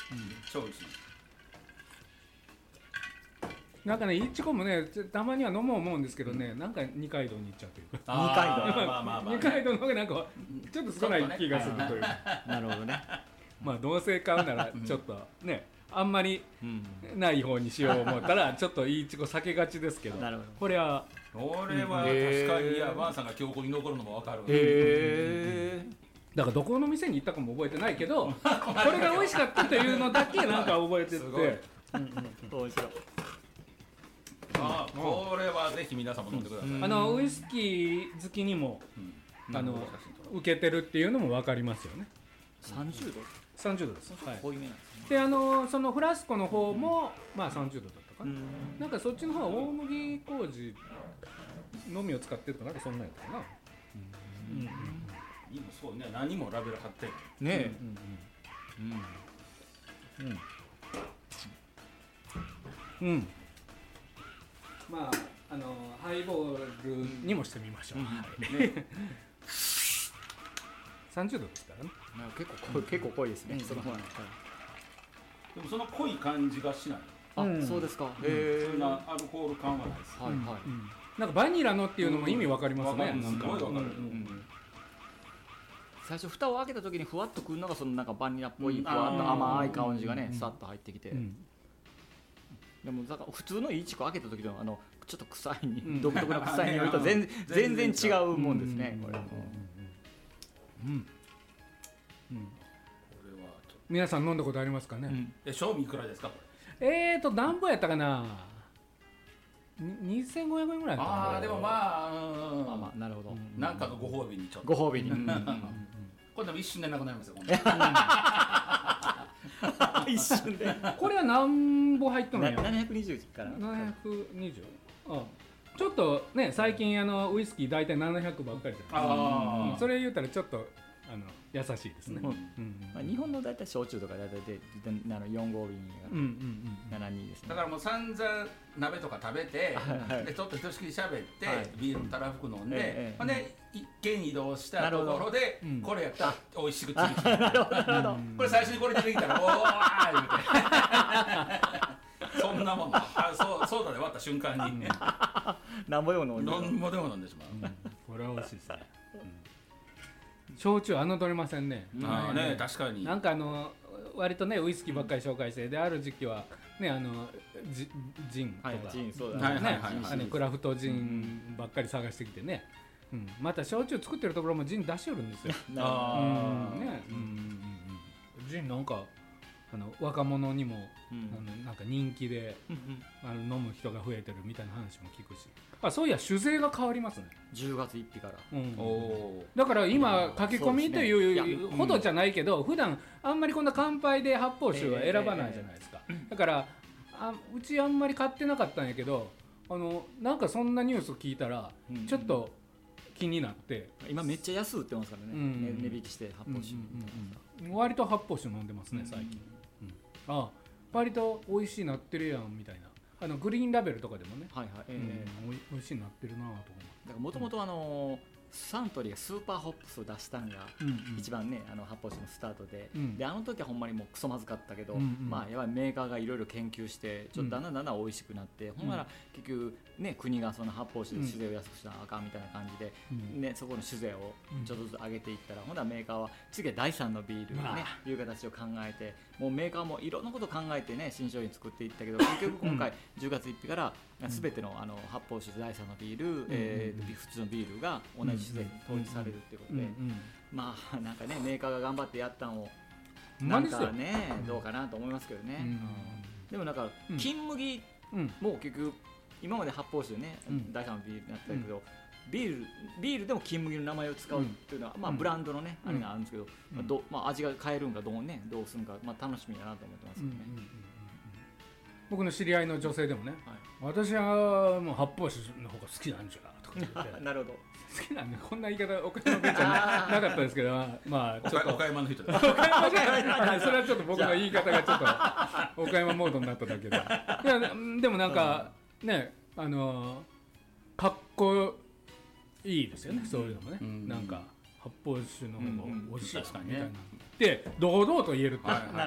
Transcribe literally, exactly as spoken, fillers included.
超美味しい。 なんかね、いちごもね、たまには飲もう思うんですけどね、なんか二階堂に行っちゃうというか。 二階堂。 まあまあまあ。 二階堂の方がなんかちょっと少ない気がするというか。 なるほどね。 まあどうせ買うならちょっとね、あんまりない方にしよう思ったらちょっといちご避けがちですけど。 なるほど。 これはこれは確かに、いや、バンさんが記憶に残るのもわかる。 へー。 だからどこの店に行ったかも覚えてないけど、これが美味しかったというのだけなんか覚えてて。 面白い。 あ、これはぜひ皆さんも飲んでください。 あのウイスキー好きにも、うん、あの受けてるっていうのも分かりますよね。 さんじゅうど？ さんじゅうどです。はい。 濃いめなんですね。 で、あのそのフラスコの方もまあさんじゅうどだったかな。んなんかそっちの方は大麦麹のみを使ってるとなんかそんなんやったかな。うんうんうん。 今そうね、何もラベル貼ってる。 ねえ。 うんうんうん。うん。うん。まあ、あのハイボールにもしてみましょう。さんじゅうどですからね。 結構濃い、結構濃いですね。その方は。 でもその濃い感じがしない。 あ、そうですか。 へえ。そんなアルコール感はないです。 はいはい。 なんかバニラのっていうのも意味わかりますね。 すごいわかる。 最初蓋を開けた時にふわっとくるのがそのなんかバニラっぽいふわっと甘い感じがね、さっと入ってきて。でもだから普通のいちご開けた時のあのちょっと臭いに独特な臭いによると全然全然違うもんですね。これ。 うん。皆さん飲んだことありますかね。 え、賞味いくらですかこれ。えーと何本やったかな。にせんごひゃくえんぐらい。 ああ、でもまあ、 まあまあなるほど。 なんかのご褒美にちょっと。 ご褒美に。 これでも一瞬でなくなりますよ。 一瞬で。 これは何本入ったのよ。 ななひゃくにじゅうからななひゃくにじゅう。あ、ちょっとね、最近あのウイスキー大体ななひゃくばっかりじゃないですか。それ言ったらちょっとあの優しいですね。 日本の大体焼酎とか大体であのよん号瓶がななにですね。 だからもう散々鍋とか食べて、でちょっとひとしきり喋って、ビールたらふく飲んで、ほんで一軒移動したところでこれやったら美味しく次々。これ最初にこれ出てきたらおー言うて。そんなもん。あ、そうそうだね、割った瞬間にね。 なんぼでも飲んで。 なんぼでも飲んでしまう。 これは美味しいですね。焼酎侮れませんね。 ああね、確かに。 なんかあの割とねウイスキーばっかり紹介してである時期はねあのジジンとかジンそうだねあのクラフトジンばっかり探してきてね。また焼酎作ってるところもジン出しよるんですよ。ああね。ジンなんかあの若者にも、うん、あのなんか人気で、うんうん、あの飲む人が増えてるみたいな話も聞くし、あ、そういや酒税が変わりますね。 じゅうがつついたちから、 うん、おだから今駆け込みというほどじゃないけど、うん、普段あんまりこんな乾杯で発泡酒は選ばないじゃないですか、えーえー、だからあうちあんまり買ってなかったんやけど、あのなんかそんなニュース聞いたら、うん、ちょっと気になって、 今めっちゃ安売ってますからね、うん、値引きして発泡酒、うんうんうん、割と発泡酒飲んでますね最近、うん、あ割と美味しいなってるやんみたいな、あのグリーンラベルとかでもね、はいはい、えーうん、美味しいなってるなと思う。だからもともとあのーサントリーがスーパーホップスを出したんが一番ね、うんうん、あの発泡酒のスタートで、うん、であの時はほんまにもうクソまずかったけど、うんうん、まあやばいメーカーがいろいろ研究してちょっとだんだんだんだん美味しくなって、うん、ほんなら結局ね国がその発泡酒で酒税を安くしたらあかんみたいな感じで、うんね、そこの酒税をちょっとずつ上げていったら、うん、ほんならメーカーは次はだいさんのビールね、うん、いう形を考えて、もうメーカーもいろんなことを考えてね新商品作っていったけど、結局今回じゅうがつついたちから全て の, あの発泡酒だいさんのビール、うんえー、普通のビールが同じ酒税に統一されるっていうことで、うんうん、まあなんかねメーカーが頑張ってやったのをなんかね、うん、どうかなと思いますけどね、うんうん、でもなんか金麦も結局今まで発泡酒ね、うん、だいさんのビールになってたけど、うん、ビールビールでも金麦の名前を使うっていうのは、うんまあ、ブランドのね、うん、あれがあるんですけど、うんまあどまあ、味が変えるんかどうねどうするんか、まあ、楽しみだなと思ってますけどね、うんうんうん、 僕の知り合いの女性でもね、はい、私はもう発泡酒の方が好きなんじゃとか言ってなるほど好きなんで、こんな言い方岡山弁じゃなかったですけど、まあちょっと岡山の人です岡山じゃないそれはちょっと僕の言い方がちょっと岡山モードになっただけで、いやでもなんかね、あのかっこいいですよね、そういうのもね、うん、なんか発泡酒の方が美味しいみたいな、うんうん、で堂々と言えるって、はいはい